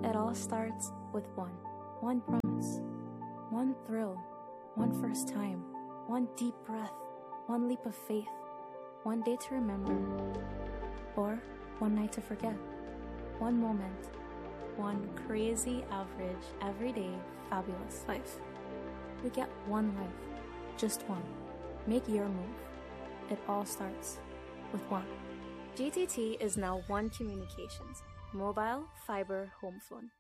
It all starts with one promise, one thrill, one first time, one deep breath, one leap of faith, one day to remember, or one night to forget, one moment, one crazy, average, everyday, fabulous life. We get one life, just one. Make your move. It all starts with one. GTT is now One Communications, mobile, fiber, home phone.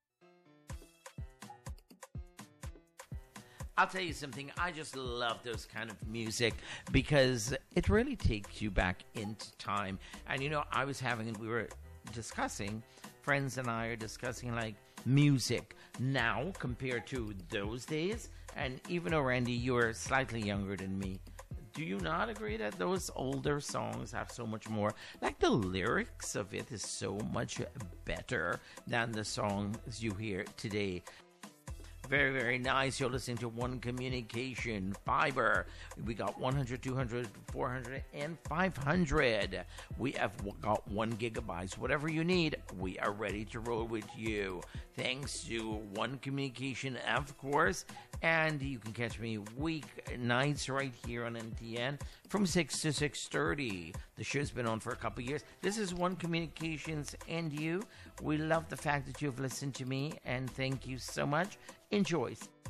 I'll tell you something, I just love those kind of music because it really takes you back into time. And we were discussing, friends and I are discussing like music now compared to those days. And even though, Randy, you're slightly younger than me, do you not agree that those older songs have so much more, like the lyrics of it is so much better than the songs you hear today? Very, very nice. You're listening to One Communication Fiber. We got 100, 200, 400, and 500. We have got 1 gigabyte. Whatever you need, we are ready to roll with you. Thanks to One Communication, of course. And you can catch me weeknights right here on NTN from 6 to 6:30. The show's been on for a couple years. This is One Communications and you. We love the fact that you've listened to me, and thank you so much. Enjoy.